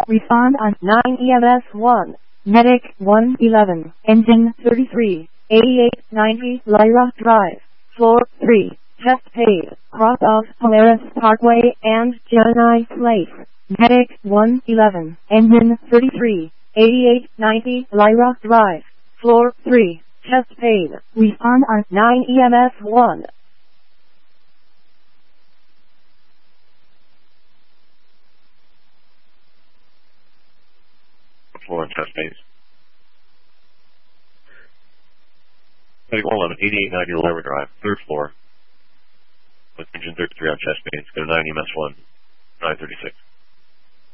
Respond on 9 EMS 1. Medic 111. Engine 33. 8890 Lyra Drive. Floor 3. Test paid. Cross of Polaris Parkway and Gemini Place. Medic 111. Engine 33. 8890 Lyra Drive. Floor 3. Test paid. Respond on 9 EMS 1. Floor and chest pains. Medic 111, 8890 Lyra Drive, 3rd floor, with engine 33 on chest pains. Go to 9 EMS 1, 936.